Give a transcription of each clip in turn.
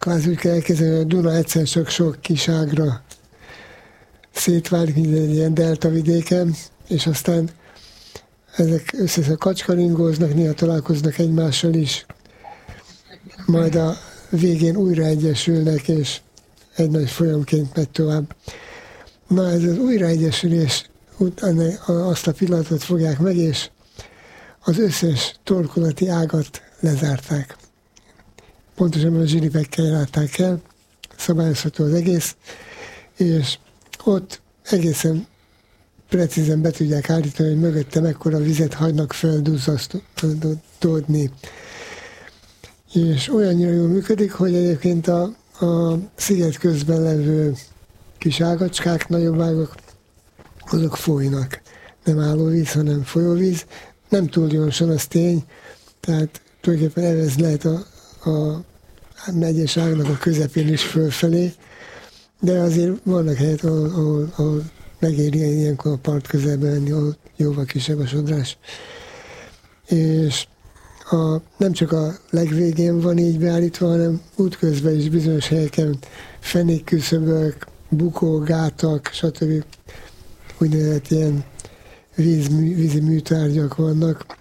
kvázi úgy kell elképzelni, hogy a Duna egyszer csak sok kis ágra szétválik, mint egy ilyen delta vidéken, és aztán ezek össze kacskaringóznak, néha találkoznak egymással is, majd a végén újra egyesülnek, és egy nagy folyamként megy tovább. Na, ez az újraegyesülés utána azt a pillanatot fogják meg, és az összes torkolati ágat lezárták. Pontosan a zsilipekkel látták el, szabályozható az egész, és ott egészen precízen be tudják állítani, hogy mögötte mekkora vizet hagynak felduzzasztódni. És olyannyira jól működik, hogy egyébként a sziget közben levő kis ágacskák, nagyobb ágak, azok folynak. Nem állóvíz, hanem folyóvíz. Nem túl gyorsan, az tény, tehát tulajdonképpen evez lehet a egyes ágnak a közepén is fölfelé, de azért vannak helyek, ahol megéri ilyenkor a part közelben lenni, ahol jóval kisebb a sodrás. És nem csak a legvégén van így beállítva, hanem útközben is bizonyos helyeken fenékküszöbök, bukógátak, stb. Úgynevezett ilyen vízi műtárgyak vannak.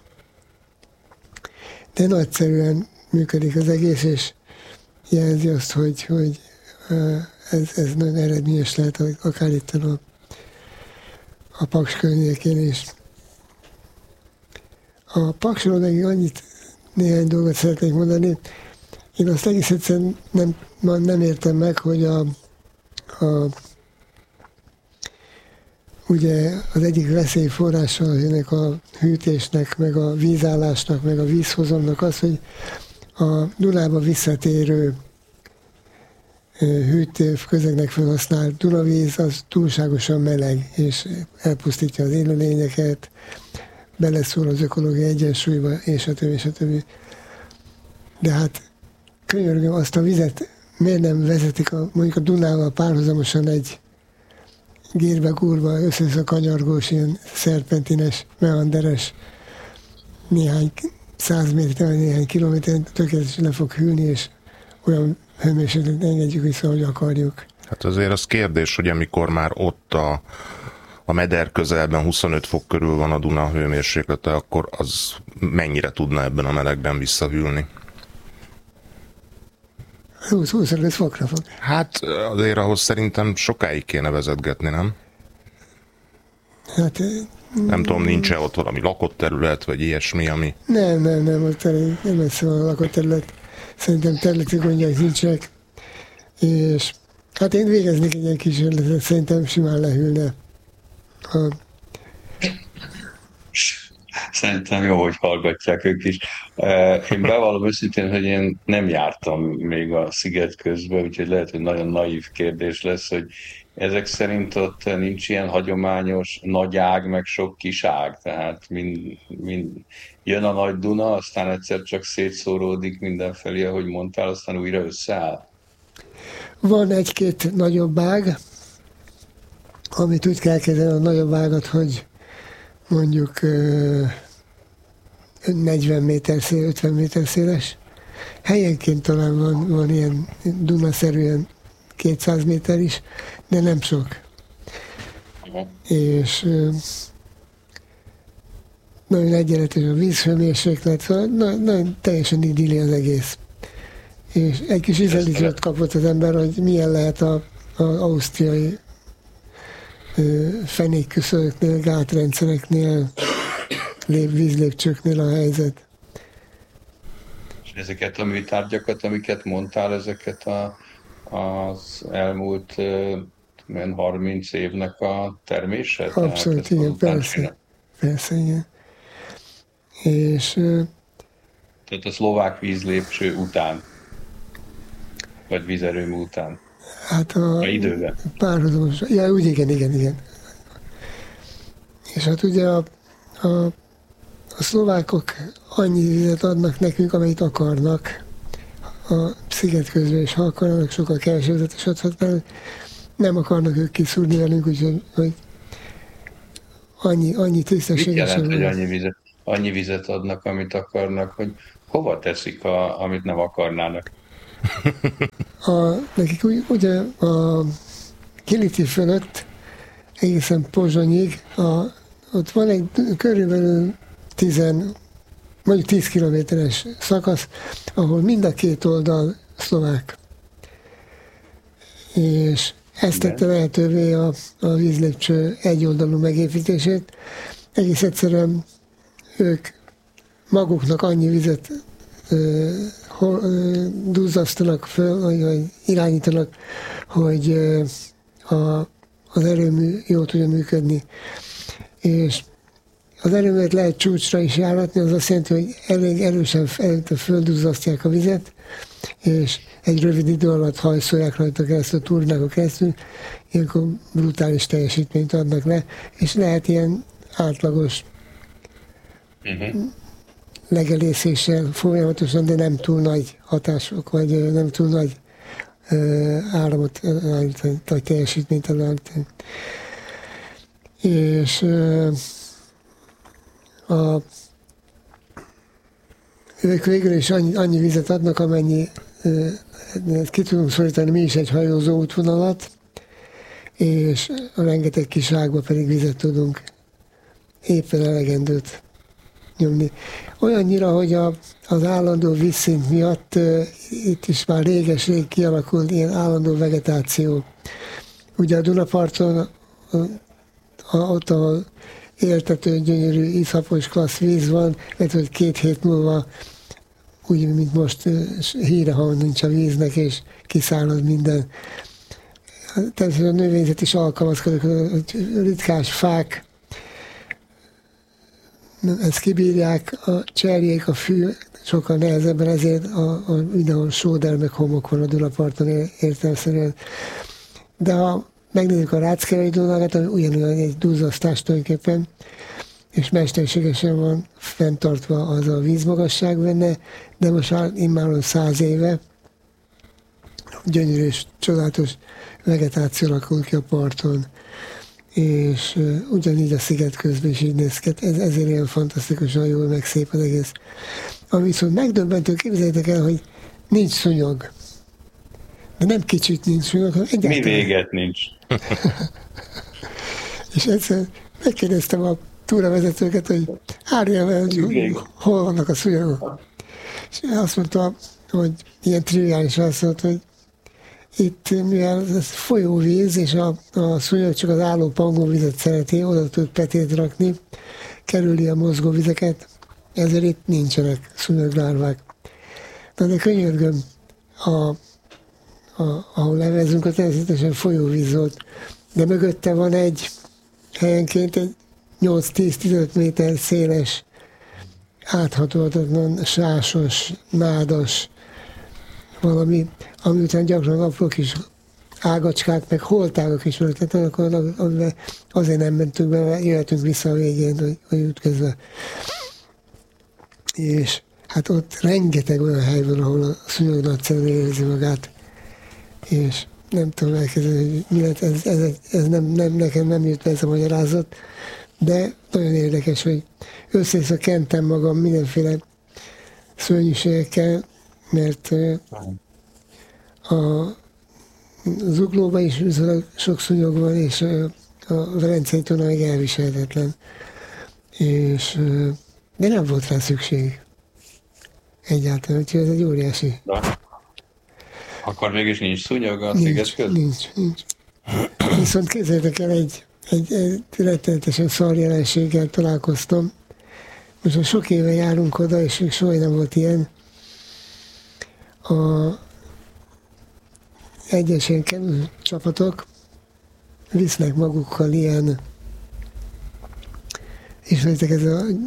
De nagyszerűen működik az egész, és jelzi azt, hogy ez nagyon eredményes lehet, akár itt a Paks környékén is. A Paksról meg néhány dolgot szeretnék mondani. Én azt egész egyszerűen nem értem meg, hogy ugye az egyik veszélyforrása ennek a hűtésnek, meg a vízállásnak, meg a vízhozamnak az, hogy a Dunába visszatérő hűtő közegnek felhasznált Dunavíz az túlságosan meleg, és elpusztítja az élőlényeket, beleszól az ökológiai egyensúlyba, és a többi. De hát könyörgöm, azt a vizet miért nem vezetik mondjuk a Dunával párhuzamosan egy gírbe-gúrba, össze kanyargós, ilyen szerpentines, meanderes, néhány 100 méter, néhány kilométeren tökéletesen le fog hűlni, és olyan hőmérsékletet engedjük vissza, hogy akarjuk. Hát azért az kérdés, hogy amikor már ott a meder közelben 25 fok körül van a Duna hőmérséklete, akkor az mennyire tudna ebben a melegben visszahűlni? 20-25 fokra fog. Hát azért ahhoz szerintem sokáig kéne vezetgetni, nem? Hát... Nem tudom, nincs-e ott valami lakott terület, vagy ilyesmi, ami... Nem, ott nem messze van a lakott terület. Szerintem területi gondjaik nincsenek. És hát én végeznék egy ilyen kísérletet, szerintem simán lehűlne. Szerintem jó, hogy hallgatják ők is. Én bevallom őszintén, hogy én nem jártam még a sziget közben, úgyhogy lehet, hogy nagyon naív kérdés lesz, hogy ezek szerint ott nincs ilyen hagyományos nagy ág, meg sok kis ág, tehát mind jön a nagy Duna, aztán egyszer csak szétszóródik mindenfelé, ahogy mondtál, aztán újra összeáll. Van egy-két nagyobb ág, amit úgy kell kezdeni a nagyobb ágat, hogy mondjuk 40 méter széles, 50 méter széles. Helyenként talán van ilyen Duna-szerűen 200 méter is, de nem sok. És nagyon egyenletes a vízhőmérséklet, szóval nagyon teljesen idilli az egész. És egy kis ízelítőt kapott az ember, hogy milyen lehet az ausztriai fenékküszöböknél, gátrendszereknél, vízlépcsőknél a helyzet. És ezeket a műtárgyakat, amiket mondtál, ezeket az elmúlt 30 évnek a termése? Abszolút, igen, persze, igen. És... Tehát a szlovák vízlépcső után, vagy vízerőmű után? Hát a időben. Párhuzamos, ja, úgy igen. És hát ugye a szlovákok annyi vizet adnak nekünk, amennyit akarnak a sziget közben, és ha akarnak, sokkal kevesebbet is adhatnak, nem akarnak ők kiszúrni velünk, úgyhogy annyi tisztességesen. Mit jelent, hogy annyi vizet adnak, amit akarnak, hogy hova teszik, amit nem akarnának? Nekik ugye a Kiliti fölött egészen Pozsonyig, ott van egy körülbelül 10 kilométeres szakasz, ahol mind a két oldal szlovák. És ezt tette lehetővé a vízlépcső egyoldalú megépítését. Egész egyszerűen ők maguknak annyi vizet duzzasztanak föl, vagy irányítanak, hogy az erőmű jól tudja működni. És az erőművet lehet csúcsra is járatni, az azt jelenti, hogy elég erősen földuzzasztják a vizet, és egy rövid idő alatt hajszolják rajta keresztül, turnákon keresztül, ilyenkor brutális teljesítményt adnak le, és lehet ilyen átlagos legelészéssel folyamatosan, de nem túl nagy hatások, vagy nem túl nagy áramot állítani, vagy teljesítményt állítani. És ők végül is annyi vizet adnak, amennyi ki tudunk szorítani mi is egy hajózó útvonalat, és a rengeteg kis ágba pedig vizet tudunk éppen elegendőt nyomni. Olyannyira, hogy az állandó vízszint miatt itt is már rég kialakult ilyen állandó vegetáció. Ugye a Dunaparton, ott, ahol éltető, gyönyörű, iszapos klassz víz van, mert hogy 2 hét múlva úgy, mint most híre, ha nincs a víznek, és kiszárad minden. Természetesen a növényzet is alkalmazkodik, hogy ritkás fák, ezt kibírják, a cserjék, a fű sokkal nehezebben, ezért mindenhol sóder meg homok van a Dunaparton értelemszerűen. De ha megnézzük a Ráckevei Dunát, ami ugyanolyan egy duzzasztás tulajdonképpen, és mesterségesen van fenntartva az a vízmagasság benne, de most már immáron 100 éve gyönyörű és csodálatos vegetáció alakul ki a parton, és ugyanígy a sziget közben is így néz ki. Ezért ilyen fantasztikusan jól, meg szép az egész. Ami viszont megdöbbentő, képzeljétek el, hogy nincs szúnyog. De nem kicsit nincs szúnyog, hanem egyáltalán. Mi véget nincs. És egyszer megkérdeztem a túravezetőket, hogy árjál el, hogy hol vannak a szúnyogok. És azt mondta, hogy ilyen triviális válaszolt, hogy itt, mivel ez folyóvíz, és a szúnyog csak az álló pangóvizet szereti, oda tud petét rakni, kerüli a mozgó vizeket, ezért itt nincsenek szúnyoglárvák. Na de könyörgöm, ahol levezünk, a természetesen folyóvíz volt, de mögötte van egy helyenként egy 8-10-15 méter széles, áthatóhatatlan, sásos, nádas valami, ami után gyakran apró kis ágacskák, meg holtágak is voltak, amivel azért nem mentünk be, mert jöhetünk vissza a végén, hogy ütközve. És hát ott rengeteg olyan hely van, ahol a szúnyog nagyszerűen érzi magát, és nem tudom elkezdeni, hogy mi lett, ez nekem nem jött be ez a magyarázat, de nagyon érdekes, hogy össze kentem magam mindenféle szörnyűségekkel, mert a Zuglóban is sok szúnyog van, és a Velencei tóna meg elviselhetetlen. De nem volt rá szükség. Egyáltalán, úgyhogy ez egy óriási. Akkor mégis nincs szúnyog a sziget között? Nincs. Viszont képzeljétek el, egy rettenetesen szar jelenséggel találkoztam. Most már sok éve járunk oda, és még soha nem volt ilyen. Egyes ilyen csapatok visznek magukkal ilyen, ismeritek ez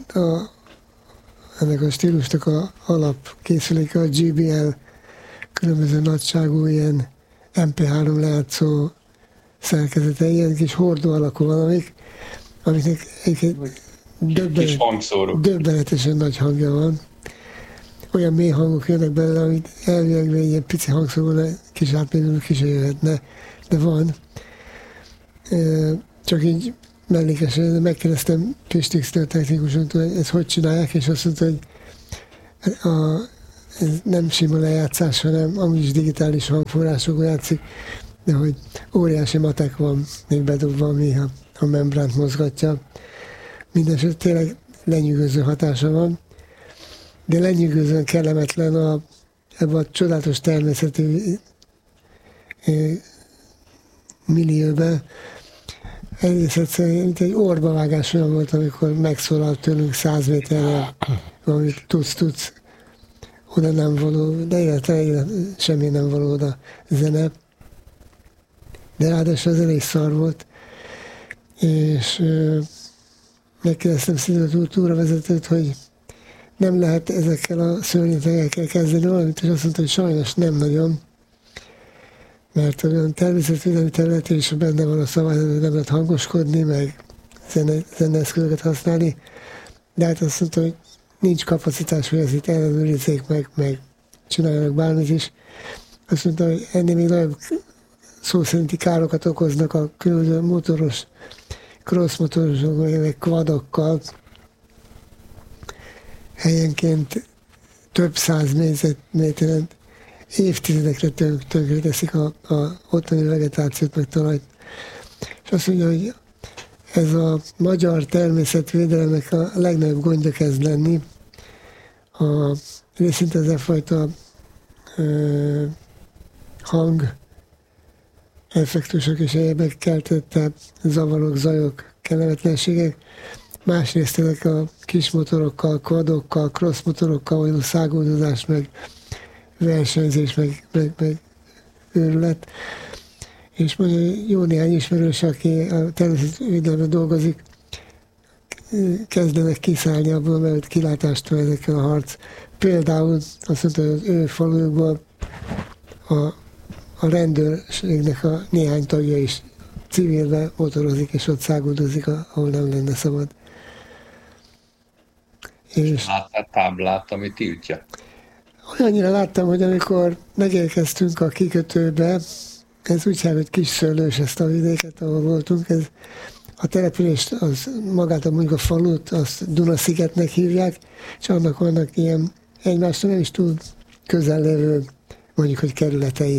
ennek a stílusnak a alapkészüléke, a GBL, különböző nagyságú ilyen MP3 lejátszó szerkezete, ilyen kis hordó alakú valamik, amiknek egy döbbenetesen nagy hangja van. Olyan mély hangok jönnek belőle, amit elvilegben ilyen pici hangszóróra kis átmérőn ki se jöhetne, de van. Csak így mellékesen megkérdeztem Pistix-től technikusoktól, hogy ezt hogy csinálják, és azt mondta, hogy ez nem sima lejátszás, hanem amúgy is digitális hangforrásokon játszik, de hogy óriási matek van még bedobva, ami a membránt mozgatja. Mindenesetre tényleg lenyűgöző hatása van, de lenyűgözően kellemetlen ebben a csodálatos természeti millióben. Egész egyszerűen, mint egy orbavágás olyan volt, amikor megszólalt tőlünk 100 méterre, amit tudsz, oda nem való, de életre semmi nem való oda zene. De ráadásul az elég szar volt, és megkérdeztem szinte a túravezetőt, hogy nem lehet ezekkel a szörnyetegekkel kezdeni valamit, és azt mondta, hogy sajnos nem nagyon, mert olyan természetvédelmi terület is benne van a szabályzat, hogy nem lehet hangoskodni, meg zeneeszközöket használni, de hát azt mondta, hogy nincs kapacitás, hogy ezt itt ellenőrizzék meg csináljanak bármit is. Azt mondta, hogy ennél még nagyobb szó szerinti károkat okoznak a különböző motoros, cross-motorosok, meg quadokkal. Helyenként több 100 négyzetméteren évtizedekre tönkre teszik a ottani vegetációt, meg talajt. És azt mondja, hogy ez a magyar természetvédelemnek a legnagyobb gondja kezd lenni. Részint ez a fajta hang effektusok és egyébek keltette zavarok, zajok, kellemetlenségek. Másrészt ezek a kis motorokkal, quadokkal, cross motorokkal való száguldozás, meg versenyzés, meg őrület. És mondja, jó néhány ismerős, aki a természetvédelemben dolgozik, kezdenek kiszállni abból, mert kilátástól ezekkel a harc. Például azt mondta, hogy az ő falujukból a rendőrségnek a néhány tagja is civilbe motorozik, és ott száguldozik, ahol nem lenne szabad. És láttál táblát, ami tiltja? Olyannyira láttam, hogy amikor megérkeztünk a kikötőbe, ez úgy hogy Kisszőlős, ezt a vidéket, ahol voltunk, ez a települést, az magát mondjuk a falut, azt Dunaszigetnek hívják, és annak vannak ilyen egymástól nem is túl közel lévő, mondjuk, hogy kerületei.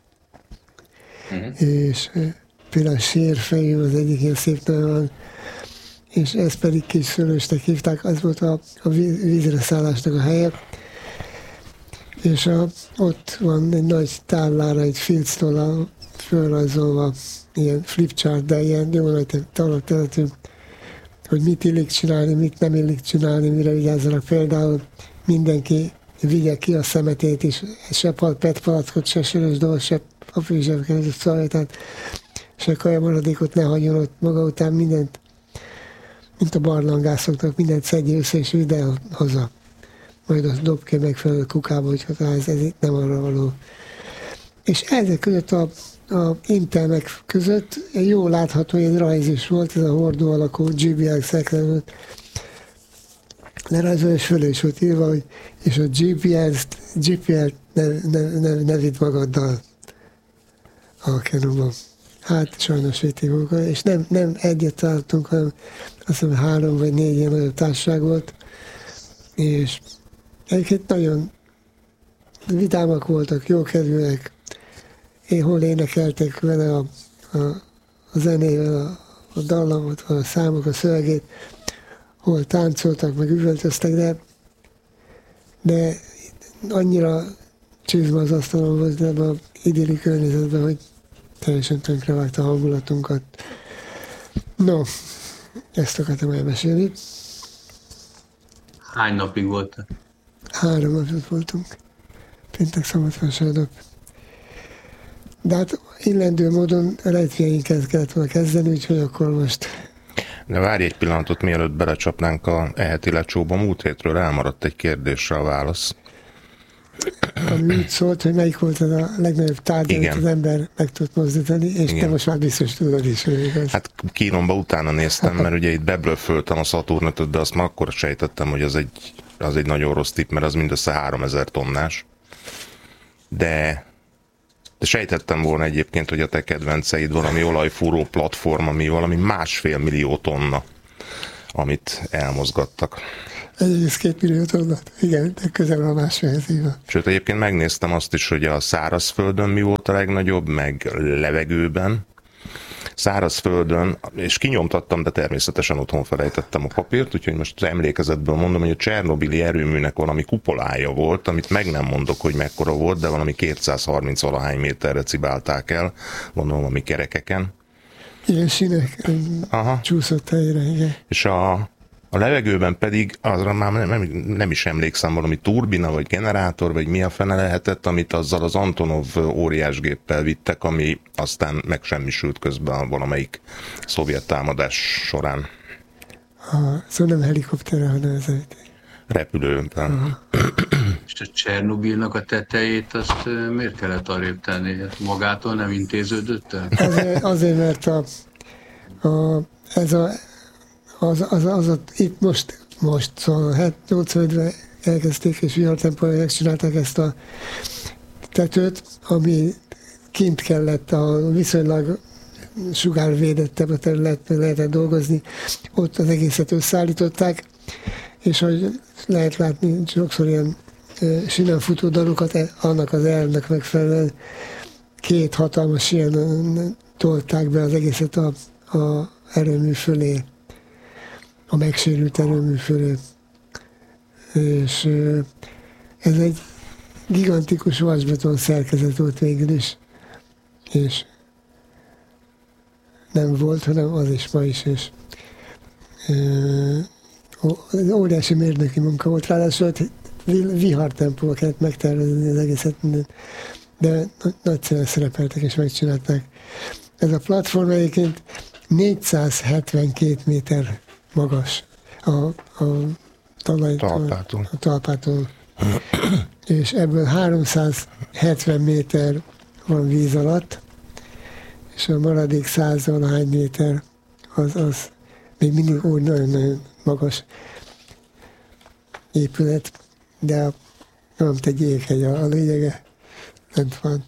És például Sérfejű az egyik ilyen szép neve van, és ezt pedig Kisszőlősnek hívták, az volt a vízre szállásnak a helye. És ott van egy nagy táblára, egy filctollal fölrajzolva, ilyen flipchart, de ilyen jó nagy talapterületű, hogy mit illik csinálni, mit nem illik csinálni, mire vigyázzanak. Például mindenki vigye ki a szemetét is, se PET palackot, se sörös doboz, se aprizsebkezett szalvétát, se kajamaradékot ne hagyjon ott maga után, mindent, mint a barlangászoknak, mindent szedje össze és vidd el haza. Majd azt dob ki megfelelő kukába, hogy ez itt nem arra való. És ezek között a intelmek között jól látható, hogy egy rajz is volt, ez a hordó alakú GBL szeklenőt lerajzolva, és fölé is volt írva, hogy és a GPL-t ne vidd magaddal a kenuban. Hát sajnos vitték magukat, és nem egyet találtunk, hanem azt hiszem 3 vagy 4 ilyen nagyobb társaság volt, és egyébként nagyon vidámak voltak, jókedvűek, hol énekeltek vele a zenével, a dallamot, a számok, a szövegét, hol táncoltak, meg üvöltöztek, de annyira csizma az asztalon volt ebben az idilli környezetben, hogy teljesen tönkrevágta a hangulatunkat. No, ezt akartam elmesélni. Hány napig voltak? 3 napot voltunk. Péntek, szombat, vasárnap. De hát illendő módon rejtvényeket kellett volna kezdeni, úgyhogy akkor most... De várj egy pillanatot, mielőtt belecsapnánk a eheti lecsóba, múlt hétről elmaradt egy kérdésre a válasz. Ami úgy szólt, hogy melyik volt az a legnagyobb tárgy, amit az ember meg tud mozdítani, és te most már biztos tudod is, hogy igaz. Hát kínomba utána néztem, mert ugye itt beblöföltem a Saturn-öt, de azt már akkor sejtettem, hogy az egy nagyon rossz tipp, mert az mindössze 3000 tonnás. De sejtettem volna egyébként, hogy a te kedvenceid valami olajfúró platform, ami valami 1,5 millió tonna. amit elmozgattak. 1,2 millió tonnát. Igen, de közel a másfélhez éve. Sőt, egyébként megnéztem azt is, hogy a szárazföldön mi volt a legnagyobb, meg levegőben. Szárazföldön, és kinyomtattam, de természetesen otthon felejtettem a papírt, úgyhogy most emlékezetből mondom, hogy a Csernobili erőműnek valami kupolája volt, amit meg nem mondok, hogy mekkora volt, de valami 230 valahány méterre cibálták el, gondolom, valami kerekeken. Ilyen sinek csúszott helyre, igen. És a levegőben pedig, azra már nem is emlékszem, valami turbina, vagy generátor, vagy mi a fene lehetett, amit azzal az Antonov óriásgéppel vittek, ami aztán megsemmisült közben valamelyik szovjet támadás során. Szóval nem helikopterre, hanem ez egy repülőben. És a Csernobilnak a tetejét azt miért kellett arrébb tenni? Magától nem intéződött el? Azért, mert itt most szóval 85-ben elkezdték, és vihartempóra megcsinálták ezt a tetőt, ami kint kellett a viszonylag sugárvédettebb a területben lehetett dolgozni, ott az egészet összeállították, és hogy lehet látni sokszor ilyen sinen futó darokat, annak az elvnek megfelelően 2 hatalmas ilyen tolták be az egészet a erőmű fölé, a megsérült erőmű fölé. És ez egy gigantikus vasbeton szerkezet volt végül is, és nem volt, hanem az is ma is, és óriási mérnöki munka volt, ráadásul vihartempóval kellett megtervezni az egészet, de nagyszerűen szerepeltek és megcsinálták. Ez a platform egyébként 472 méter magas a talpától, és ebből 370 méter van víz alatt, és a maradék 100-valahány méter az még mindig úgy nagyon-nagyon magas épület, de nem egy jéghegy a lényege, lent van.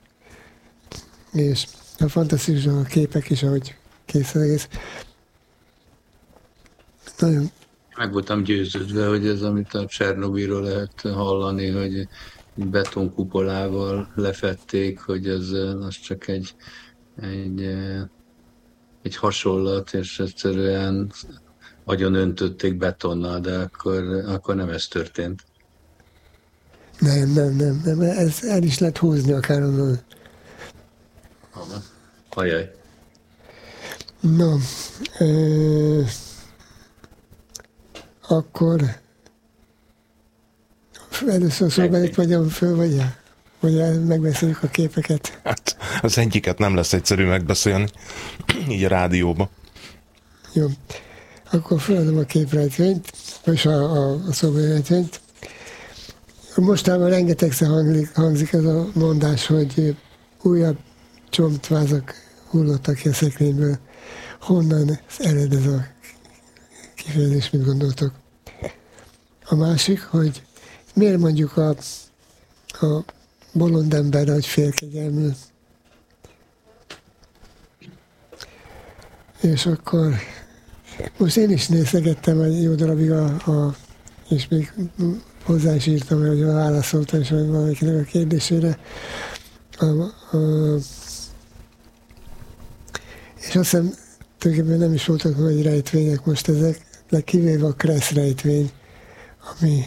És a fantasztikus a képek is, ahogy kész az egész. Nagyon. Meg voltam győződve, hogy ez, amit a Csernobilról lehet hallani, hogy betonkupolával lefették, hogy ez az csak egy hasonlat, és egyszerűen agyon öntötték betonnal, de akkor nem ez történt. Nem. Ez el is lehet húzni akár onnan. Ajaj. Na, akkor először szóbelét vagyom föl, vagy megbeszéljük a képeket? Hát az egyiket nem lesz egyszerű megbeszélni, így a rádióba. Jó, akkor feladom a képrejtvényt, és a szóbelejtvényt. Mostában rengetegszer hangzik ez a mondás, hogy újabb csontvázak hullottak ki a szekrényből. Honnan ered ez a kifejezés, mit gondoltok? A másik, hogy miért mondjuk a bolond emberre, hogy félkegyelmű. És akkor most én is nézegettem egy jó darabig és még hozzá is írtam, hogy válaszoltam is valakinek a kérdésére. És azt hiszem, tulajdonképpen nem is voltak nagy rejtvények most ezek, de kivéve a Kressz rejtvény, ami...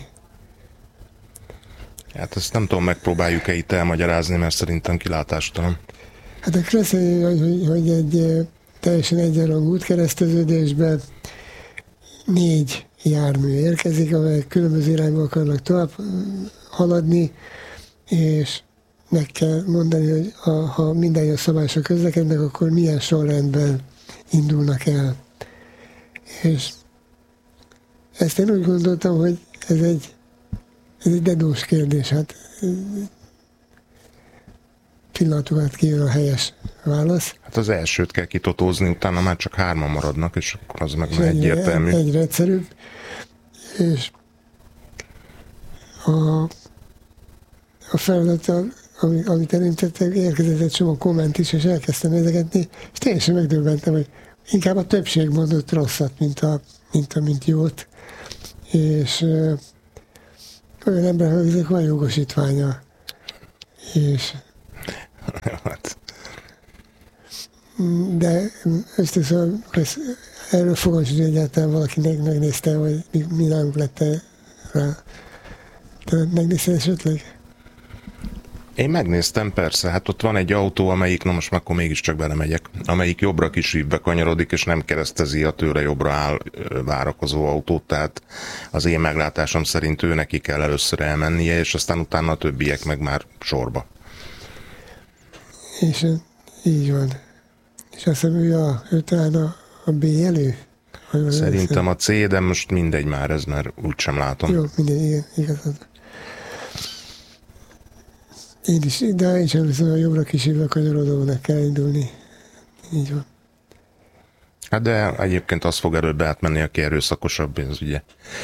Hát ezt nem tudom, megpróbáljuk-e itt elmagyarázni, mert szerintem kilátástalan. Hát a Kressz, hogy egy teljesen egyenrangú útkereszteződésben 4 jármű érkezik, amelyek különböző irányba akarnak tovább haladni, és meg kell mondani, hogy ha mindannyian szabályosan közlekednek, akkor milyen sorrendben indulnak el. És ezt én úgy gondoltam, hogy ez egy dedós kérdés. Hát pillanatokat kijön a helyes válasz. Hát az elsőt kell kitotózni, utána már csak 3 maradnak, és akkor az meg már egyértelmű. Egyre egyszerűbb. És a feladat, amit elintettek, érkezett egy csomó komment is, és elkezdtem nézegetni, és teljesen megdöbbentem, hogy inkább a többség mondott rosszat, mint jót. És olyan embernek van jogosítványa. És de ösztönzően erről fogalmas, hogy egyáltalán valaki megnézte, hogy mi nálunk lett rá. Te megnézted esetleg? Én megnéztem, persze, hát ott van egy autó, amelyik, na most akkor mégiscsak belemegyek, amelyik jobbra kisívbe kanyarodik, és nem keresztezi a tőle jobbra áll várakozó autót, tehát az én meglátásom szerint ő neki kell először elmennie, és aztán utána a többiek meg már sorba. És így van. És azt hiszem, ő talán a B elő? Szerintem a C, de most mindegy már ez, mert úgysem látom. Jó, mindegy, igen, igazad. Én is, de én sem hiszem, hogy jobbra kisívve kanyarodónak kell indulni. Így van. Hát de egyébként az fog előbb átmenni, aki erőszakosabb, ez ugye.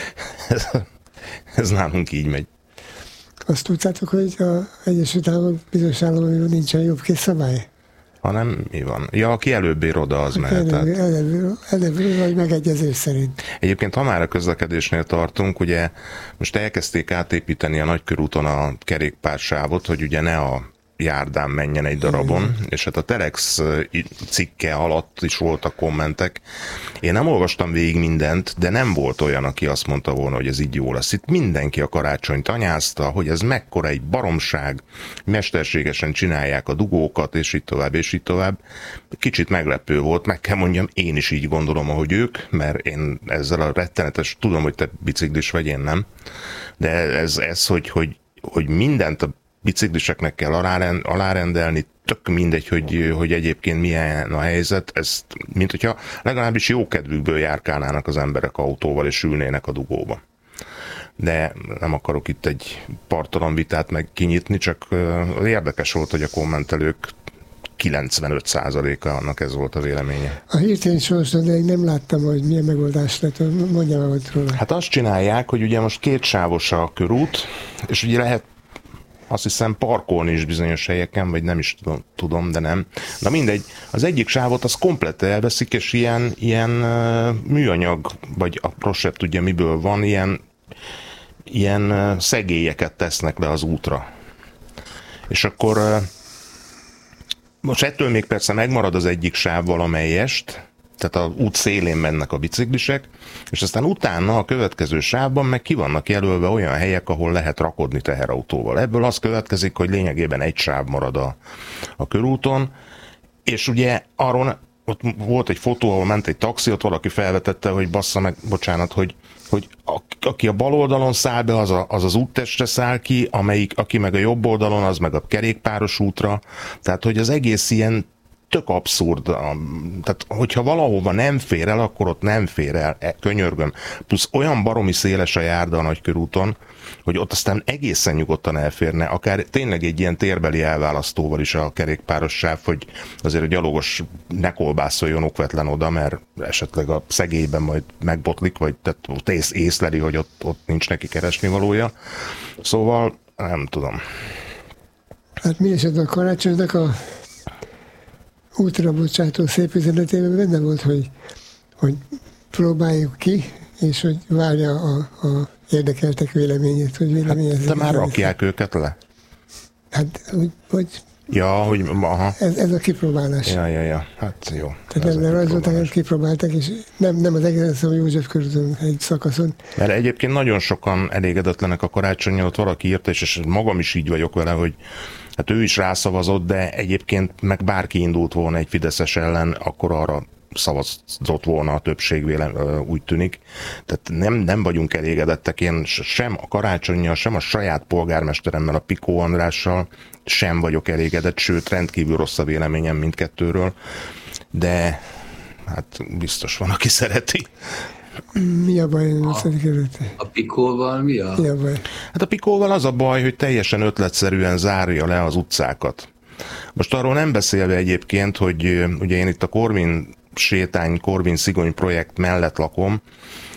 Ez nálunk így megy. Azt tudtátok, hogy az Egyesült Államok bizonyos államokban nincsen jobb szabály? Hanem mi van? Ja, aki előbb ér oda, az mehet. Előbb vagy megegyezés szerint. Egyébként, ha már a közlekedésnél tartunk, ugye most elkezdték átépíteni a nagykörúton a kerékpársávot, hogy ugye ne a járdán menjen egy darabon, és hát a Telex cikke alatt is voltak kommentek. Én nem olvastam végig mindent, de nem volt olyan, aki azt mondta volna, hogy ez így jó lesz. Itt mindenki a karácsonyt anyázta, hogy ez mekkora egy baromság, mesterségesen csinálják a dugókat, és így tovább, és így tovább. Kicsit meglepő volt, meg kell mondjam, én is így gondolom, ahogy ők, mert én ezzel a rettenetes, tudom, hogy te biciklis vagy, én nem, de ez hogy mindent a bicikliseknek kell alárendelni, tök mindegy, hogy egyébként milyen a helyzet, ezt, mint hogyha legalábbis jó kedvükből járkálnának az emberek autóval, és ülnének a dugóba. De nem akarok itt egy partalan vitát meg kinyitni, csak érdekes volt, hogy a kommentelők 95%-a annak ez volt a véleménye. A hírt én sorostan, de én nem láttam, hogy milyen megoldás lett, mondjam el róla. Hát azt csinálják, hogy ugye most kétsávos a körút, és ugye lehet azt hiszem parkolni is bizonyos helyeken, vagy nem is tudom, de nem. Na mindegy, az egyik sávot az komplett elveszik, és ilyen műanyag, vagy a prosebb tudja miből van, ilyen szegélyeket tesznek le az útra. És akkor most ettől még persze megmarad az egyik sáv valamelyest, tehát az út szélén mennek a biciklisek, és aztán utána a következő sávban meg ki vannak jelölve olyan helyek, ahol lehet rakodni teherautóval. Ebből az következik, hogy lényegében egy sáv marad a körúton, és ugye arról ott volt egy fotó, ahol ment egy taxi, ott valaki felvetette, hogy bassza meg, bocsánat, hogy aki a bal oldalon száll be, az úttestre száll ki, aki meg a jobb oldalon, az meg a kerékpáros útra. Tehát, hogy az egész ilyen tök abszurd. Tehát, hogyha valahova nem fér el, akkor ott nem fér el, könyörgöm. Plusz olyan baromi széles a járda a nagykörúton, hogy ott aztán egészen nyugodtan elférne, akár tényleg egy ilyen térbeli elválasztóval is a kerékpáros sáv, hogy azért a gyalogos ne kolbászoljon okvetlen oda, mert esetleg a szegélyben majd megbotlik, vagy tehát észleli, hogy ott nincs neki keresni valója. Szóval nem tudom. Hát mi esetben a karácsonynak a útra bocsátó szép üzenetében benne volt, hogy próbáljuk ki, és hogy várja a érdekeltek véleményét, hogy véleményezik. Hát, de már rakják őket le? Hát, hogy ja, hogy aha. Ez a kipróbálás. Ja, hát jó. Tehát nem rajzolták, hanem kipróbálták, és nem az egész, hanem József körülön egy szakaszon. Mert egyébként nagyon sokan elégedetlenek a karácsonnyal, ott valaki írta, és magam is így vagyok vele, hogy hát ő is rászavazott, de egyébként meg bárki indult volna egy fideszes ellen, akkor arra szavazott volna a többség, úgy tűnik. Tehát nem vagyunk elégedettek. Én sem a karácsonnyal, sem a saját polgármesteremmel, a Pikó Andrással sem vagyok elégedett, sőt rendkívül rossz a véleményem mindkettőről, de hát biztos van, aki szereti. Mi a baj? A Pikóval mi a baj? Hát a Pikóval az a baj, hogy teljesen ötletszerűen zárja le az utcákat. Most arról nem beszélve egyébként, hogy ugye én itt a Korvin sétány, Korvin Szigony projekt mellett lakom,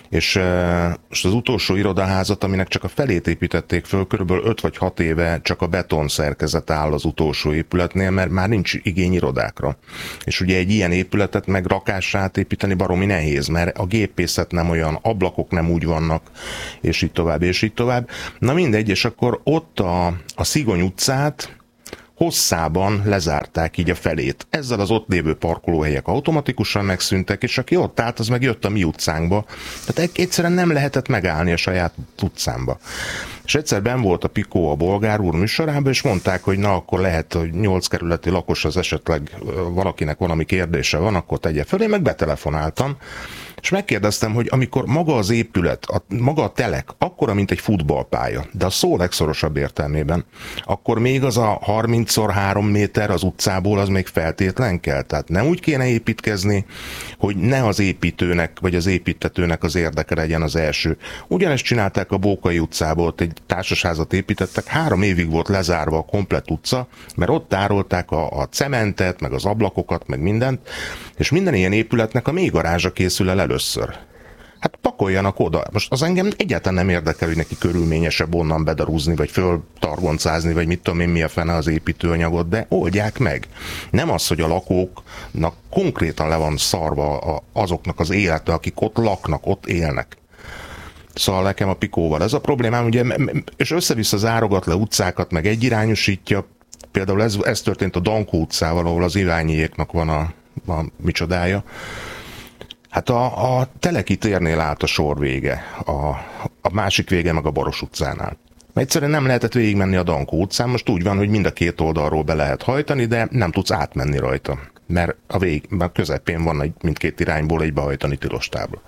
És most az utolsó irodaházat, aminek csak a felét építették föl, körülbelül 5 vagy 6 éve csak a beton szerkezet áll az utolsó épületnél, mert már nincs igény irodákra. És ugye egy ilyen épületet meg rakásra átépíteni baromi nehéz, mert a gépészet nem olyan, ablakok nem úgy vannak, és így tovább, és így tovább. Na mindegy, és akkor ott a Szigony utcát hosszában lezárták így a felét. Ezzel az ott lévő parkolóhelyek automatikusan megszűntek, és aki ott állt, az meg jött a mi utcánkba. Tehát egyszerűen nem lehetett megállni a saját utcámba. És egyszer benn volt a Pikó a bolgár úr műsorában, és mondták, hogy na, akkor lehet, hogy 8 kerületi lakos az esetleg valakinek valami kérdése van, akkor tegye föl. Én meg betelefonáltam, és megkérdeztem, hogy amikor maga az épület, maga a telek, akkora, mint egy futballpálya, de a szó legszorosabb értelmében, akkor még az a 30x3 méter az utcából az még feltétlen kell. Tehát nem úgy kéne építkezni, hogy ne az építőnek, vagy az építetőnek az érdeke legyen az első. Ugyanezt csinálták a Bókai utcából, ott egy társasházat építettek, 3 évig volt lezárva a komplett utca, mert ott tárolták a cementet, meg az ablakokat, meg mindent, és minden ilyen épületnek a mélygarázsa készül el először. Hát pakoljanak oda. Most az engem egyáltalán nem érdekel, hogy neki körülményesebb onnan bedarúzni, vagy föltargoncázni, vagy mit tudom én, mi a fene az építőanyagot, de oldják meg. Nem az, hogy a lakóknak konkrétan le van szarva azoknak az élete, akik ott laknak, ott élnek. Szóval nekem a Pikóval ez a problémám, ugye, és össze-vissza zárogat le utcákat, meg egyirányosítja. Például ez történt a Dankó utcával, ahol az Iványiéknak van a micsodája. Hát a Teleki térnél állt a sor vége, a másik vége meg a Baros utcánál. Egyszerűen nem lehetett végigmenni a Dankó utcán, most úgy van, hogy mind a két oldalról be lehet hajtani, de nem tudsz átmenni rajta, mert a közepén van mindkét irányból egy behajtani tilos tábla.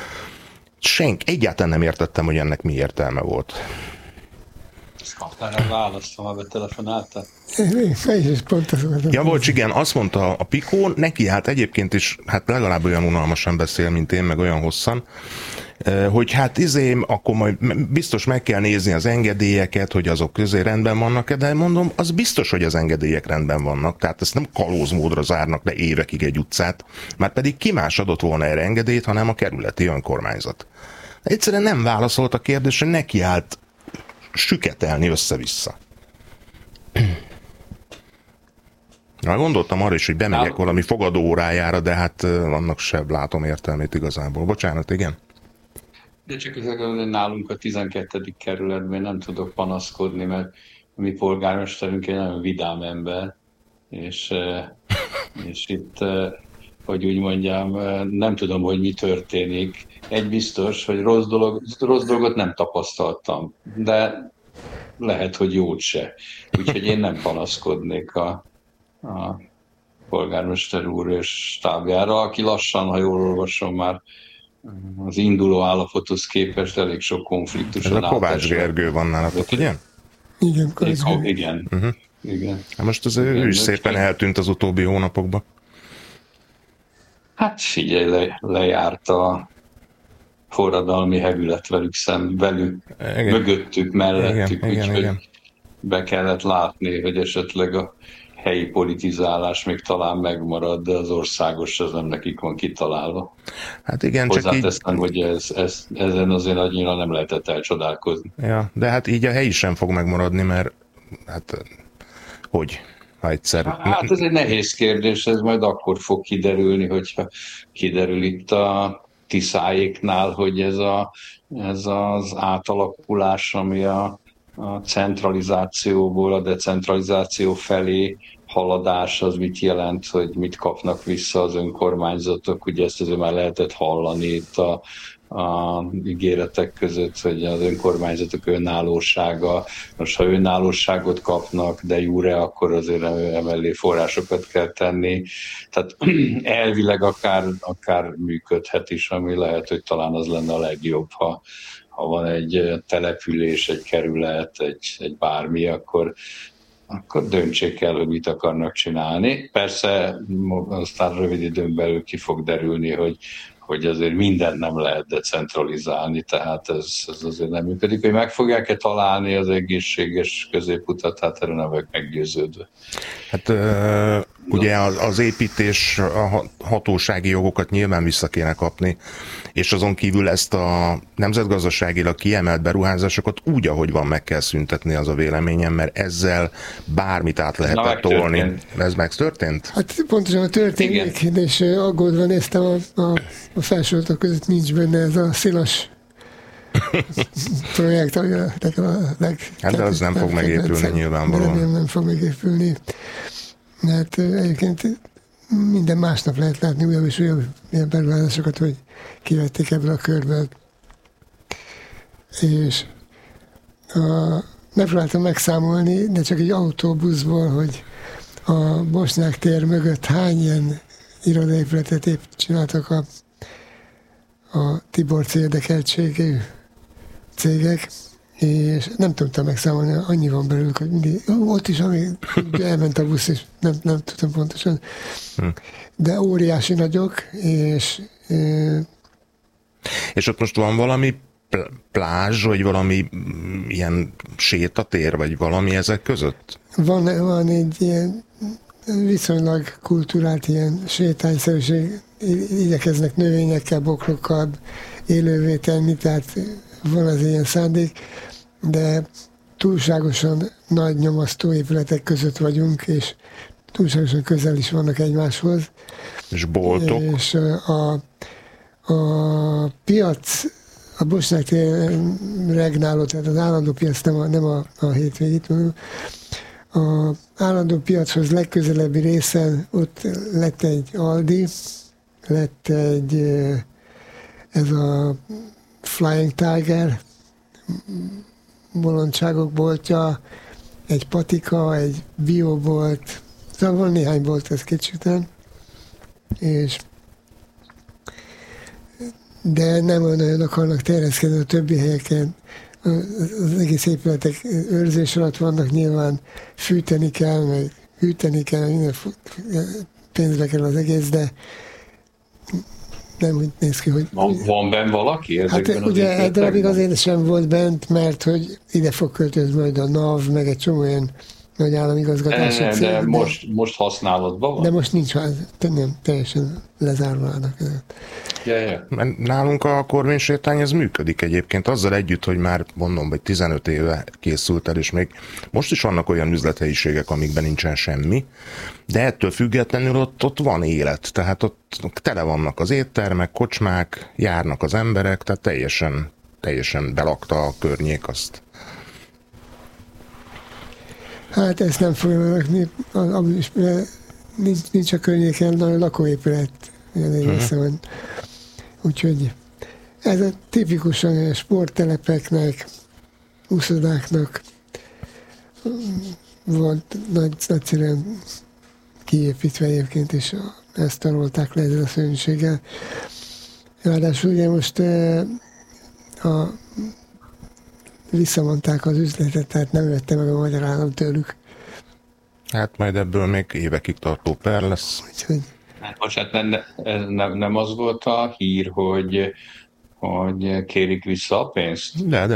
Egyáltalán nem értettem, hogy ennek mi értelme volt. Kaptál a választ, ha betelefonáltál? Ja, Volcs, igen, azt mondta a Pikó, neki hát egyébként is hát legalább olyan unalmasan beszél, mint én, meg olyan hosszan, hogy hát akkor majd biztos meg kell nézni az engedélyeket, hogy azok közé rendben vannak, de mondom, az biztos, hogy az engedélyek rendben vannak, tehát ezt nem kalózmódra zárnak le évekig egy utcát, már pedig ki más adott volna erre engedélyt, hanem a kerületi önkormányzat. Egyszerűen nem válaszolt a kérdésre, neki állt süketelni össze-vissza. Na, gondoltam arra is, hogy bemegyek valami fogadó órájára, de hát annak sem látom értelmét igazából. Bocsánat, igen? De csak nálunk a 12. kerületben nem tudok panaszkodni, mert a mi polgármesterünk egy nagyon vidám ember, és itt, hogy úgy mondjam, nem tudom, hogy mi történik. Egy biztos, hogy rossz dolgot nem tapasztaltam, de lehet, hogy jót se. Úgyhogy én nem panaszkodnék a polgármester úr és stábjára, aki lassan, ha jól olvasom, már az induló állapothoz képest elég sok konfliktuson átesve. Ez a Kovács Gergő van nálatok, ugye? Igen, igen. Igen. Hát most ő is szépen eltűnt az utóbbi hónapokban. Hát figyelj, lejárt a forradalmi hevület velük, mögöttük, mellettük, úgyhogy be kellett látni, hogy esetleg a helyi politizálás még talán megmarad, de az országos az nem nekik van kitalálva. Hát igen, hozzáteszem, hogy ezen azért annyira nem lehetett elcsodálkozni. Ja, de hát így a helyi sem fog megmaradni, mert hát hogy? Hát ez egy nehéz kérdés, ez majd akkor fog kiderülni, hogyha kiderül itt a Tiszáéknál, hogy ez az átalakulás, ami a centralizációból a decentralizáció felé haladás, az mit jelent, hogy mit kapnak vissza az önkormányzatok. Ugye ezt azért már lehetett hallani itt a ígéretek között, hogy az önkormányzatok önállósága. Most ha önállóságot kapnak, de jure, akkor azért emellé forrásokat kell tenni. Tehát elvileg akár működhet is, ami lehet, hogy talán az lenne a legjobb, ha van egy település, egy kerület, egy bármi, akkor döntsék el, hogy mit akarnak csinálni. Persze aztán rövid időn belül ki fog derülni, hogy azért mindent nem lehet decentralizálni, tehát ez azért nem működik. Hogy meg fogják-e találni az egészséges középutat, hát erre nem vagyok meggyőződve. Hát Ugye az építés, a hatósági jogokat nyilván vissza kéne kapni, és azon kívül ezt a nemzetgazdaságilag kiemelt beruházásokat úgy, ahogy van, meg kell szüntetni, az a véleményem, mert ezzel bármit át lehetett tolni. Ez megtörtént? Hát pontosan a történik, és aggódva néztem a felsorotok között nincs benne ez a szilas projekt, ami a hát de az nem fog megépülni nyilvánvalóan. Remélem nem fog megépülni. Hát egyébként minden másnap lehet látni újabb és újabb ilyen beruházásokat, hogy kivették ebből a körből. És megpróbáltam megszámolni, de csak egy autóbuszból, hogy a Bosnyák tér mögött hány ilyen irodaépületet csináltak a Tiborc érdekeltségű cégek, és nem tudtam megszámolni, annyi van belőlük, hogy mindig, ott is, ami elment a busz, és nem tudtam pontosan. De óriási nagyok, és ott most van valami plázs, vagy valami ilyen sétatér, vagy valami ezek között? Van egy ilyen viszonylag kulturált ilyen sétányszerűség, igyekeznek növényekkel, bokrokkal élővé tenni, tehát van az ilyen szándék, de túlságosan nagy nyomasztó épületek között vagyunk, és túlságosan közel is vannak egymáshoz. És boltok? És a piac, a Bosnyák tér regnáló, tehát az állandó piac, nem a hétvégét mondom, a állandó piachoz legközelebbi részen ott lett egy Aldi, lett egy ez a Flying Tiger bolondságok boltja, egy patika, egy biobolt, szóval van néhány bolt ez kicsit, de nem olyan akarnak terjeszkedni a többi helyeken. Az egész épületek őrzés alatt vannak, nyilván fűteni kell, meg hűteni kell, minden pénzbe kell az egész, de nem úgy néz ki, hogy... Van benn valaki? Hát ugye egy darabig azért sem volt bent, mert hogy ide fog költözni majd a NAV, meg egy csomó olyan nagy államigazgatási cég. De most használatban van? De most nincs, nem, teljesen lezárva állnak. Nálunk a Korvin-sétány ez működik egyébként, azzal együtt, hogy már mondom, hogy 15 éve készült el, és még most is vannak olyan üzlethelyiségek, amikben nincsen semmi, de ettől függetlenül ott van élet, tehát ott tele vannak az éttermek, kocsmák, járnak az emberek, tehát teljesen belakta a környék azt. Hát ezt nem fogja rakni, nincs a környéken nagy lakóépület, van. Úgyhogy ez a tipikusan sporttelepeknek, úszodáknak volt nagyszerűen kiépítve egyébként, és ezt tanulták le ezzel a szörnyűséggel. Ráadásul ugye most visszamondták az üzletet, tehát nem vette meg a magyar állam tőlük. Hát majd ebből még évekig tartó per lesz. Úgyhogy... Hát bocsánat, nem az volt a hír, hogy kérik vissza a pénzt? De.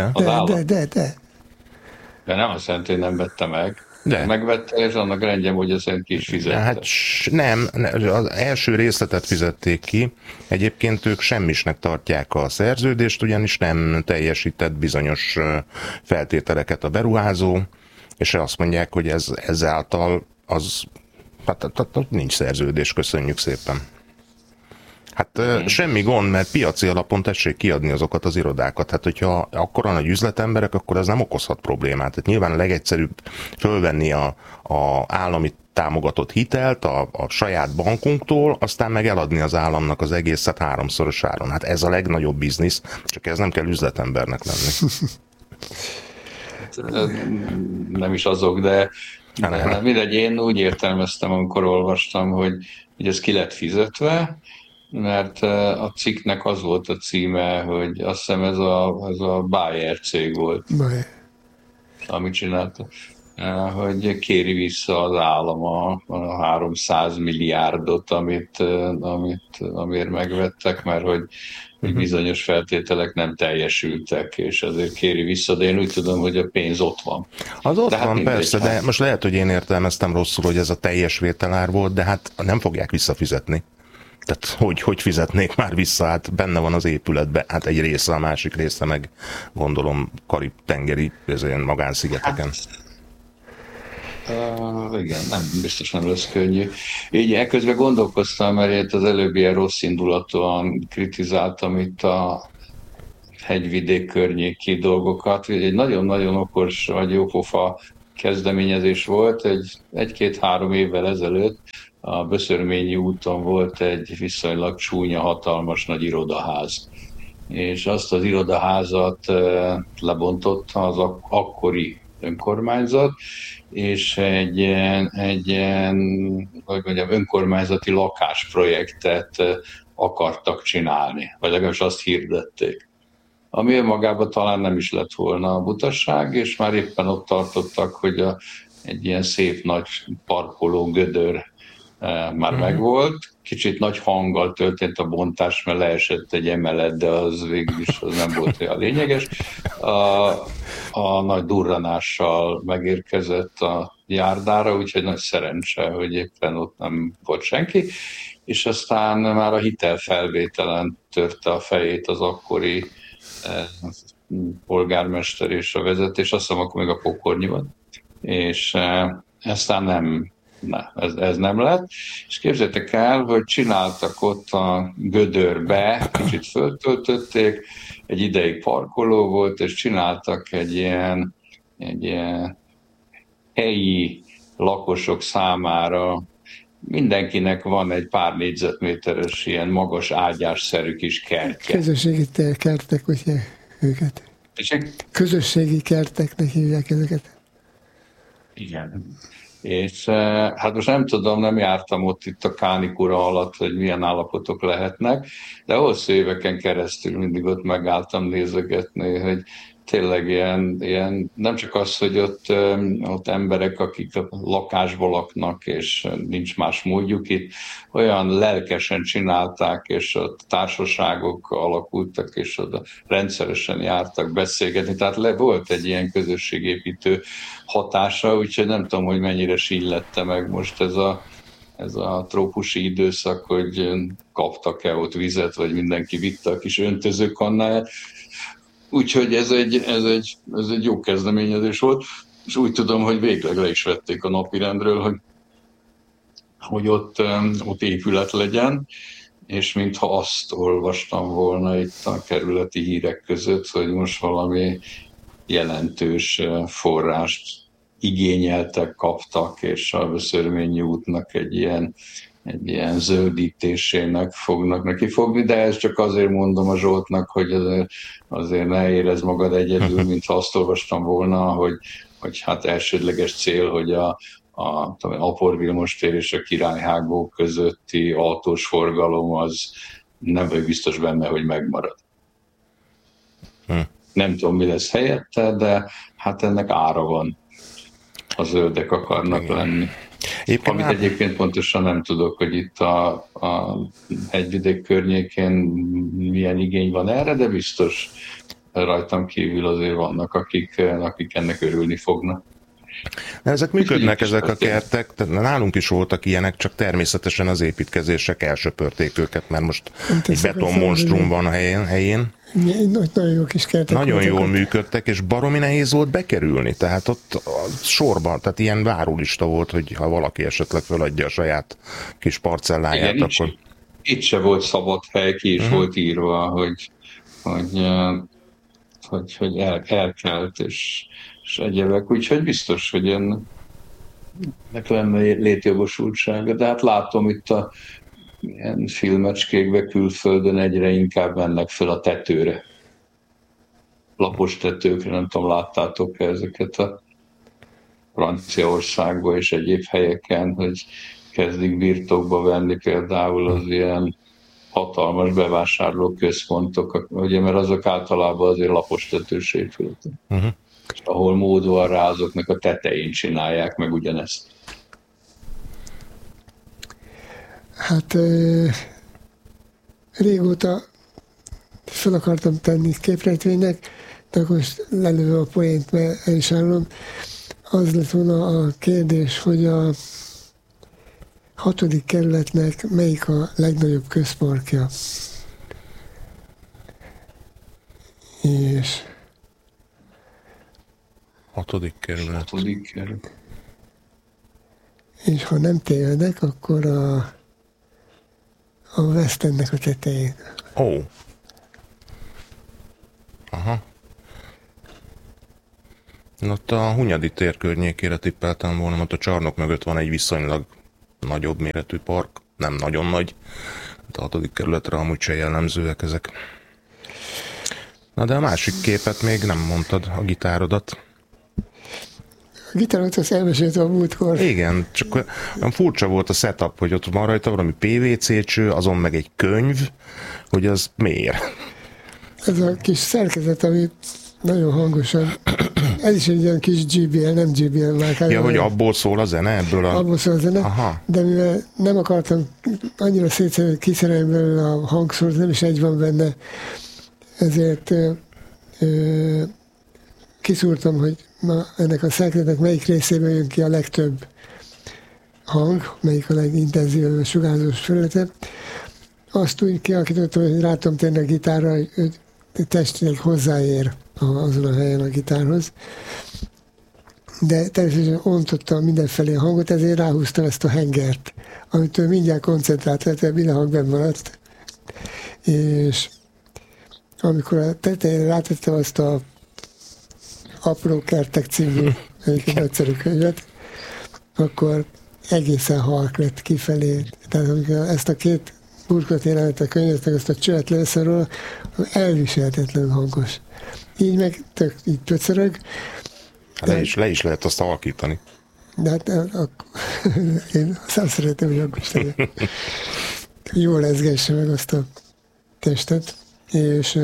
De nem azt jelenti, hogy nem vette meg. De. Megvette, és annak rendjem, hogy azt ki is fizette. Hát nem, az első részletet fizették ki. Egyébként ők semmisnek tartják a szerződést, ugyanis nem teljesített bizonyos feltételeket a beruházó, és azt mondják, hogy ezáltal az nincs szerződés, köszönjük szépen. Hát semmi gond, mert piaci alapon tessék kiadni azokat az irodákat. Hát hogyha akkora nagy üzletemberek, akkor ez nem okozhat problémát. Tehát nyilván a legegyszerűbb fölvenni a állami támogatott hitelt a saját bankunktól, aztán meg eladni az államnak az egészet 3-szoros áron. Hát ez a legnagyobb biznisz, csak ez nem kell üzletembernek lenni. Nem is azok, de mindegy, én úgy értelmeztem, amikor olvastam, hogy ez ki lett fizetve, mert a cikknek az volt a címe, hogy azt hiszem ez a Bayer cég volt, amit csinálta, hogy kéri vissza az állam a 300 milliárdot, amiért megvettek, mert hogy hogy bizonyos feltételek nem teljesültek, és azért kéri vissza, de én úgy tudom, hogy a pénz ott van. Az ott de hát van, persze, hát. De most lehet, hogy én értelmeztem rosszul, hogy ez a teljes vételár volt, de hát nem fogják visszafizetni. Tehát hogy fizetnék már vissza, hát benne van az épületben, hát egy része, a másik része meg gondolom Karib-tengeri magánszigeteken. Igen, nem, biztos nem lesz könnyű. Így ekközben gondolkoztam, mert itt az előbb ilyen rossz indulatúan kritizáltam itt a hegyvidék környéki dolgokat. Egy nagyon-nagyon okos vagy jópofa kezdeményezés volt, egy-két-három évvel ezelőtt a Böszörményi úton volt egy viszonylag csúnya, hatalmas nagy irodaház. És azt az irodaházat lebontotta az akkori önkormányzat, és egy hogy mondjam, önkormányzati lakásprojektet akartak csinálni, vagy legalábbis azt hirdették. Ami önmagában talán nem is lett volna a butasság, és már éppen ott tartottak, hogy egy ilyen szép nagy parkoló gödör már megvolt. Kicsit nagy hanggal történt a bontás, mert leesett egy emelet, de az végül is az nem volt olyan lényeges. A nagy durranással megérkezett a járdára, úgyhogy nagy szerencse, hogy éppen ott nem volt senki. És aztán már a hitelfelvételen törte a fejét az akkori polgármester és a vezetés, azt hiszem, akkor még a Pokornyi volt. És aztán ez nem lett. És képzeljétek el, hogy csináltak ott a gödörbe, kicsit föltöltötték, egy ideig parkoló volt, és csináltak egy ilyen helyi lakosok számára, mindenkinek van egy pár négyzetméteres ilyen magas ágyásszerű kis kertje. Közösségi kertek, ugye őket. Közösségi kerteknek hívják ezeket. Igen. És hát most nem tudom, nem jártam ott itt a kánikura alatt, hogy milyen állapotok lehetnek, de hosszú éveken keresztül mindig ott megálltam nézegetni, hogy tényleg ilyen nem csak az, hogy ott emberek, akik a lakásban laknak, és nincs más módjuk itt, olyan lelkesen csinálták, és ott társaságok alakultak, és oda rendszeresen jártak beszélgetni, tehát volt egy ilyen közösségépítő hatása, úgyhogy nem tudom, hogy mennyire sillette meg most ez a trópusi időszak, hogy kaptak-e ott vizet, vagy mindenki vitte a kis öntözőkannáját. Úgyhogy ez egy jó kezdeményezés volt, és úgy tudom, hogy végleg le is vették a napirendről, hogy ott épület legyen, és mintha azt olvastam volna itt a kerületi hírek között, hogy most valami jelentős forrást igényeltek, kaptak, és a Böszörményi útnak egy ilyen zöldítésének fognak neki fogni, de ezt csak azért mondom a Zsoltnak, hogy azért ne érezd magad egyedül, mintha azt olvastam volna, hogy hát elsődleges cél, hogy a Apor Vilmos tér és a Királyhágó közötti autós forgalom az nem vagy biztos benne, hogy megmarad. Nem tudom, mi lesz helyette, de hát ennek ára van. A zöldek akarnak lenni. Amit egyébként pontosan nem tudok, hogy itt a hegyvidék környékén milyen igény van erre, de biztos rajtam kívül azért vannak, akik ennek örülni fognak. Ezek működnek, ezek a kertek, nálunk is voltak ilyenek, csak természetesen az építkezések elsöpörték őket, mert most egy betonmonstrum van a helyén. Nagyon jó kis kertek. Nagyon jól működtek, és baromi nehéz volt bekerülni, tehát ott sorban, tehát ilyen várólista volt, hogy ha valaki esetleg föladja a saját kis parcelláját, igen, akkor... Itt se volt szabad hely, ki is volt írva, hogy elkelt, és egyébek, úgyhogy biztos, hogy ennek lenne létjogosultsága, de hát látom itt a ilyen filmecskékbe külföldön egyre inkább mennek fel a tetőre. Lapos tetőkre, nem tudom, láttátok-e ezeket a Franciaországban és egyéb helyeken, hogy kezdik birtokba venni például az ilyen hatalmas bevásárlóközpontok, ugye, mert azok általában azért lapos tetős épületek. Ahol mód van rá, azoknak a tetején csinálják meg ugyanezt. Hát régóta fel akartam tenni képrejtvénynek, de akkor most lelőve a poént, mert el is állom. Az lett volna a kérdés, hogy a 6. kerületnek melyik a legnagyobb közparkja. És 6. kerület. 6. kerület. És ha nem tévedek, akkor a West Endnek a tetején. Ó. Aha. Én ott a Hunyadi tér környékére tippeltem volna, mert a csarnok mögött van egy viszonylag nagyobb méretű park. Nem nagyon nagy. A 6. kerületre amúgy se jellemzőek ezek. Na de a másik képet még nem mondtad, a gitárodat. A gitárodat azt elmeséltem a múltkor. Igen, csak olyan furcsa volt a setup, hogy ott van rajta valami PVC cső, azon meg egy könyv, hogy az miért. Ez a kis szerkezet, ami nagyon hangosan, ez is egy olyan kis GBL, nem GBL márkája. Ja, hogy abból szól a zene? Abból szól a zene, aha. De mivel nem akartam annyira szétszerelni, kiszerelni belőle a hangszórt, nem is egy van benne, ezért kiszúrtam, hogy ennek a szerkezetnek melyik részében jön ki a legtöbb hang, melyik a legintenzívebb sugárzós felülete. Azt úgy kialakítottam, hogy rátom tenni a gitárra, hogy testileg hozzáér azon a helyen a gitárhoz. De természetesen ontottam mindenfelé a hangot, ezért ráhúztam ezt a hengert, amitől mindjárt koncentrált lett, mert minden hang benn maradt. És amikor a tetejére rátettem azt a Apró kertek című egy nagyszerű könyvet, akkor egészen halk lett kifelé. Tehát amikor ezt a két burkot jelenet a könyvet, meg azt a csövet lőször róla, elviselhetetlenül hangos. Így meg tök így pöcörög. Le is lehet azt alakítani. De hát én azt szeretem, hogy hangos legyen. Jól lezgesse meg azt a testet, és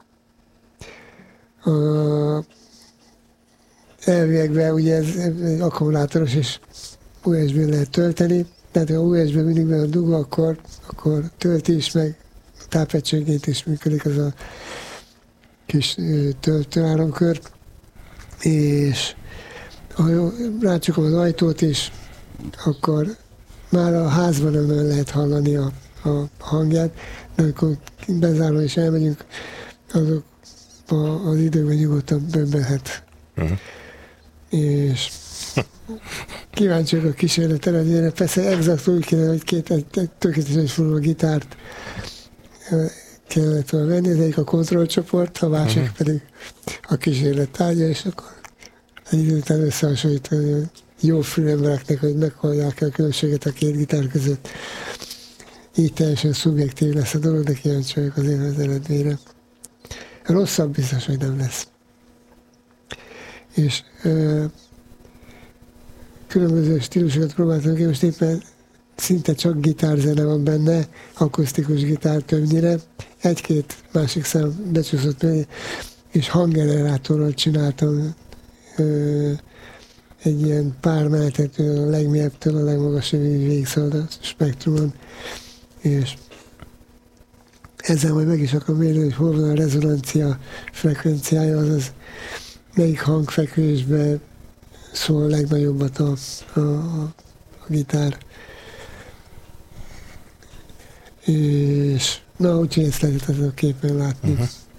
elviekben ugye ez akkumulátoros és USB-n lehet tölteni, tehát ha USB mindig be a dugó, akkor tölti is, meg tápegységét is működik az a kis töltőáramkör, és ha rácsukom az ajtót is, akkor már a házban nem lehet hallani a hangját, de amikor bezárva és elmegyünk, azok az időben nyugodtan bömbölhet. Uh-huh. És kíváncsi vagyok a kísérlet eredményére. Persze exakt úgy kéne, hogy egy tökéletesen furuló gitárt kellett volna venni, az egyik a kontrollcsoport, a másik pedig a kísérlet tárgya, és akkor egy idő után összehasonlítani a jó fülembereknek, hogy meghallják a különbséget a két gitár között. Így teljesen szubjektív lesz a dolog, de kíváncsi vagyok azért az eredményre. Rosszabb biztos, hogy nem lesz. És különböző stílusokat próbáltam ki, most éppen szinte csak gitárzene van benne, akusztikus gitár többnyire, egy-két másik szám becsúszott meg, és hanggenerátorral csináltam egy ilyen pár menetet, a legmélyebbtől a legmagasabb végigszalad a spektrumon, és ezzel majd meg is akarom mérni, hogy hol van a rezonancia frekvenciája, azaz melyik hangfekvésben szól legnagyobbat a gitár. És na, úgyhogy ezt lehetett a képen látni.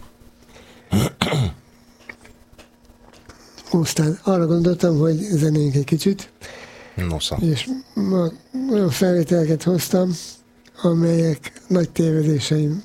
Aztán arra gondoltam, hogy zenéljünk egy kicsit. Nosza. És ma olyan felvételeket hoztam, amelyek nagy tévedéseim.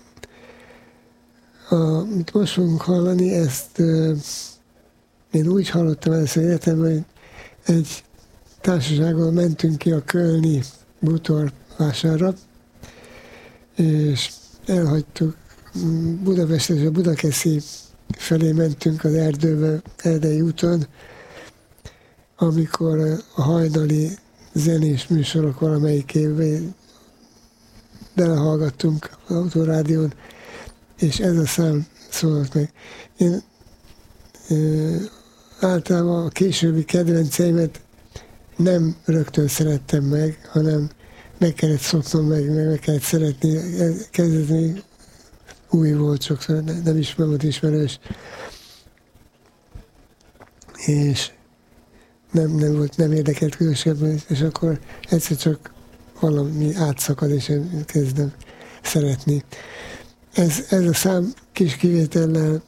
Amit most fogunk hallani, ezt én úgy hallottam először életemben, hogy egy társasággal mentünk ki a kölni bútorvásárra, és elhagytuk Budapestet, és a Budakeszi felé mentünk az erdőbe, Erdei úton, amikor a hajnali zenés műsorok valamelyik évben belehallgattunk az autorádión, és ez a szám szólalt meg. Én általában a későbbi kedvenceimet nem rögtön szerettem meg, hanem meg kellett szoknom meg kellett szeretni, kezdeni új volt, sokszor nem is volt ismerős, és nem érdekelt különösebben, és akkor egyszer csak valami átszakad, és én kezdem szeretni. Ez a szám kis kivétellel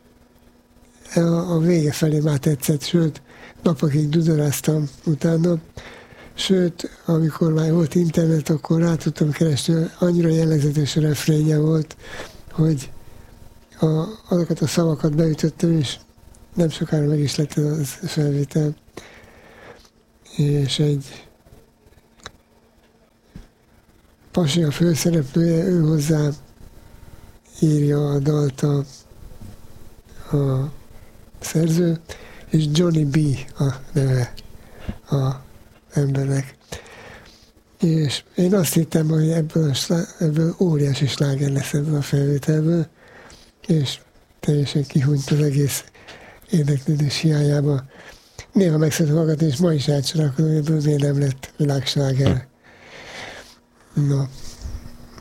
a vége felé már tetszett, sőt, napokig dudoráztam utána, sőt, amikor már volt internet, akkor rá tudtam keresni, annyira jellegzetes refrénye volt, hogy azokat a szavakat beütöttem, és nem sokára meg is lett az felvétel. És egy pasi a főszereplője, ő hozzá írja a dalt a szerző, és Johnny B. a neve a embernek. És én azt hittem, hogy ebből óriási sláger lesz ebből a felvételből, és teljesen kihunyt az egész érdeklődés hiányába. Néha megszoktam hallgatni, és ma is elcsodálkozom, hogy ebből miért nem lett világsláger. No.